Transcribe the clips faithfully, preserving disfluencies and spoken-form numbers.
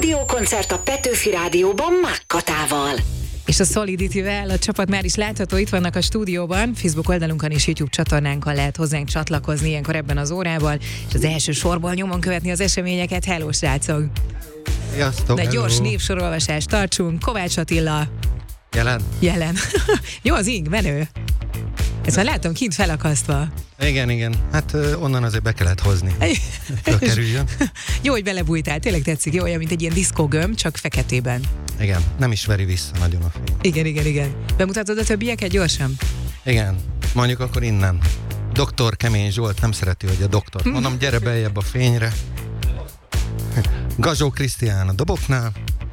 stúdiókoncert a Petőfi Rádióban Mák Katával. És a Solidity-vel a csapat már is látható, itt vannak a stúdióban, Facebook oldalunkon és YouTube csatornánkon lehet hozzánk csatlakozni ilyenkor ebben az órában, és az első sorból nyomon követni az eseményeket. Hello, srácok! Sziasztok! De gyors névsorolvasást tartsunk. Kovács Attila. Jelen? Jelen. Jó, az ing, menő. Ezt már látom kint felakasztva. Igen, igen. Hát onnan azért be kellett hozni. Fölkerüljön. Jó, hogy belebújtál, tényleg tetszik. Jó, olyan, mint egy ilyen diszkógömb, csak feketében. Igen, nem is veri vissza nagyon a fény. Igen, igen, igen. Bemutatod a többieket gyorsan? Igen, mondjuk akkor innen. Doktor Kemény Zsolt nem szereti, hogy a doktor. Mondom, gyere beljebb a fényre. Gazsó Krisztián a doboknál.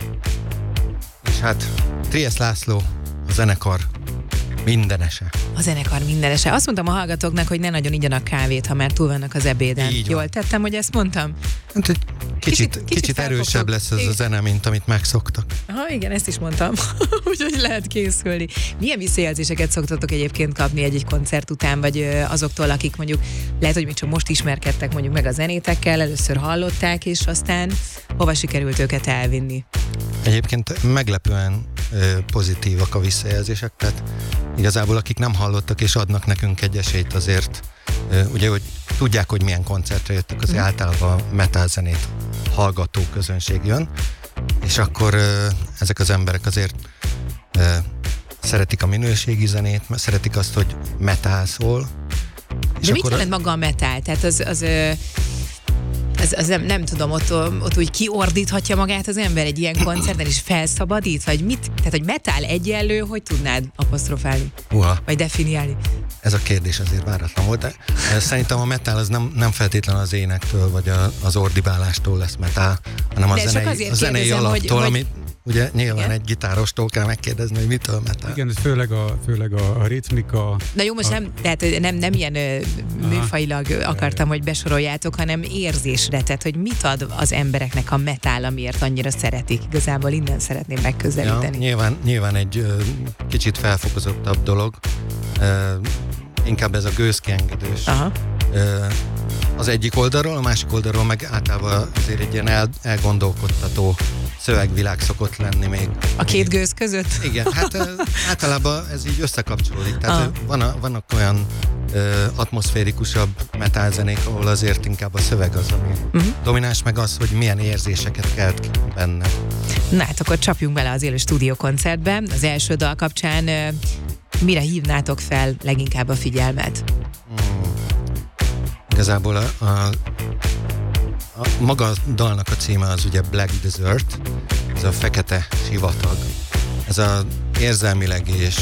És hát Triesz László, a zenekar mindenese. A zenekar mindenese. Azt mondtam a hallgatóknak, hogy ne nagyon igyanak kávét, ha már túl vannak az ebéden. Így Jól van. tettem, hogy ezt mondtam? Hát egy kicsit, Kicsit- kicsit, kicsit kicsit erősebb felfogtuk. lesz ez a Igen. zene, mint amit megszoktak. Aha, igen, ezt is mondtam. Úgyhogy lehet készülni. Milyen visszajelzéseket szoktatok egyébként kapni egy-egy koncert után, vagy ö, azoktól, akik mondjuk lehet, hogy még csak most ismerkedtek mondjuk meg a zenétekkel, először hallották, és aztán hova sikerült őket elvinni? Egyébként meglepően ö, pozitívak a visszajelzések, tehát igazából akik nem hallottak és adnak nekünk egy esélyt azért, ö, ugye, hogy tudják, hogy milyen koncertre jöttek, azért mm. általában a metal zenét hallgató közönség jön, és akkor ö, ezek az emberek azért ö, szeretik a minőségi zenét, mert szeretik azt, hogy metal szól. És De mit akkor jelent maga a metal? Tehát az, az, ö, az, az nem, nem tudom, ott, ott úgy kiordíthatja magát az ember egy ilyen koncerten, és felszabadít? Vagy mit? Tehát, hogy metal egyenlő, hogy tudnád apostrofálni? Uha. Vagy definiálni? Ez a kérdés azért váratlan volt, de szerintem a metal az nem, nem feltétlenül az énektől, vagy a, az ordibálástól lesz metal, hanem a De csak zenei, azért a zenei kérdezem, alaptól, hogy- amit ugye nyilván Igen? egy gitárostól kell megkérdezni, hogy mitől metal. Igen, ez főleg a, főleg a, a ritmika. Na jó, most a, nem, tehát nem, nem ilyen ö, műfajilag ö, akartam, hogy besoroljátok, hanem érzésre, tehát hogy mit ad az embereknek a metal, amiért annyira szeretik. Igazából innen szeretném Ja, megközelíteni. nyilván, nyilván egy ö, kicsit felfokozottabb dolog, ö, inkább ez a gőzkiengedős. Aha. Ö, az egyik oldalról, a másik oldalról meg általában azért egy ilyen el, elgondolkodtató szövegvilág szokott lenni még. A két gőz között? Igen, hát ö, általában ez így összekapcsolódik. Tehát Ah. ö, van a, vannak olyan ö, atmoszférikusabb metálzenék, ahol azért inkább a szöveg az, ami Uh-huh. domináns, meg az, hogy milyen érzéseket kelt ki benne. Na hát akkor csapjunk bele az élő stúdiókoncertbe. Az első dal kapcsán ö, mire hívnátok fel leginkább a figyelmet? Mm. Igazából a, a, a maga a dalnak a címe az ugye Black Desert, ez a fekete sivatag. Ez az érzelmileg és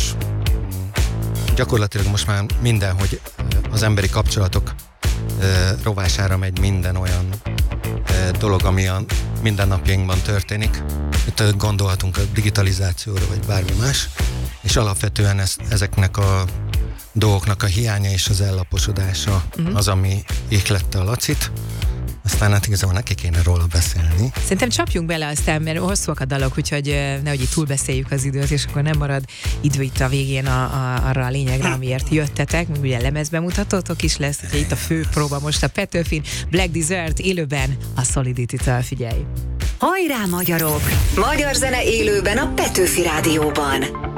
mm, gyakorlatilag most már minden, hogy az emberi kapcsolatok e, rovására megy minden olyan e, dolog, ami a mindennapjainkban történik. Itt gondolhatunk a digitalizációra, vagy bármi más, és alapvetően ez, ezeknek a dolgoknak a hiánya és az ellaposodása uh-huh. az, ami ihlette a Lacit. Aztán hát igazából neki kéne róla beszélni. Szerintem csapjunk bele aztán, mert hosszúak a dalok, úgyhogy ö, nehogy itt túlbeszéljük az időt, és akkor nem marad idő itt a végén a, a, arra a lényegre, amiért jöttetek. Még ugye lemezbemutatótok is lesz, ugye itt a fő próba most a Petőfin. Black Desert élőben a Solidity-től, figyelj! Hajrá, magyarok! Magyar zene élőben a Petőfi Rádióban.